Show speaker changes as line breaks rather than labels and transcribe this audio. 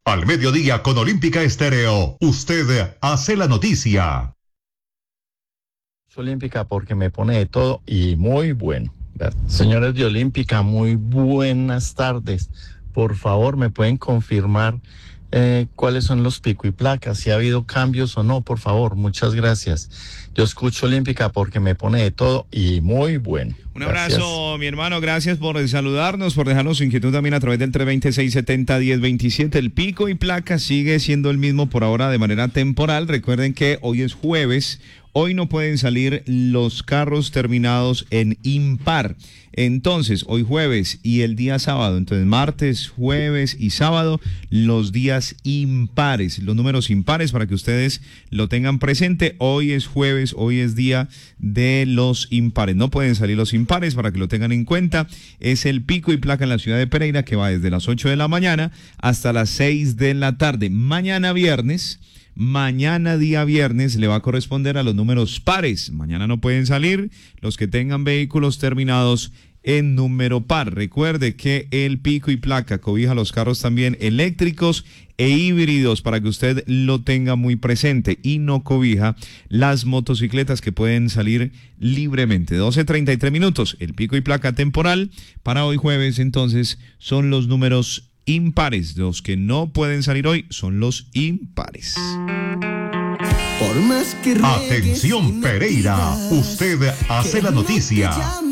Al mediodía con Olímpica Estéreo, usted hace la noticia.
Olímpica porque me pone de todo y muy bueno. Señores de Olímpica, muy buenas tardes. Por favor, ¿me pueden confirmar cuáles son los pico y placas? Si ha habido cambios o no, por favor, muchas gracias. Yo escucho Olímpica porque me pone de todo y muy bueno.
Un abrazo, mi hermano, gracias por saludarnos, por dejarnos su inquietud también a través del 320-670-1027. El pico y placa sigue siendo el mismo por ahora de manera temporal. Recuerden que hoy es jueves. Hoy no pueden salir los carros terminados en impar. Entonces, hoy jueves y el día sábado, entonces martes, jueves y sábado, los días impares, los números impares para que ustedes lo tengan presente. Hoy es jueves, hoy es día de los impares. No pueden salir los impares para que lo tengan en cuenta. Es el pico y placa en la ciudad de Pereira que va desde las 8 de la mañana hasta las 6 de la tarde. Mañana día viernes le va a corresponder a los números pares. Mañana no pueden salir los que tengan vehículos terminados en número par. Recuerde que el pico y placa cobija los carros también eléctricos e híbridos para que usted lo tenga muy presente y no cobija las motocicletas que pueden salir libremente. 12:33 minutos. El pico y placa temporal para hoy jueves entonces son los números impares. Los que no pueden salir hoy son los impares.
Atención Pereira, usted hace la noticia.